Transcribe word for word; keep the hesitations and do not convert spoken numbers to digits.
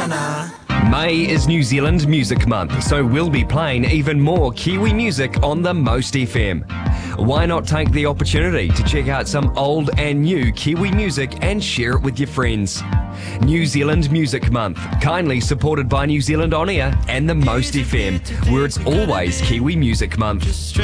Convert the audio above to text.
May is New Zealand Music Month, so we'll be playing even more Kiwi music on the Most F M. Why not take the opportunity to check out some old and new Kiwi music and share it with your friends? New Zealand Music Month, kindly supported by New Zealand On Air and the Most F M, where it's always Kiwi Music Month.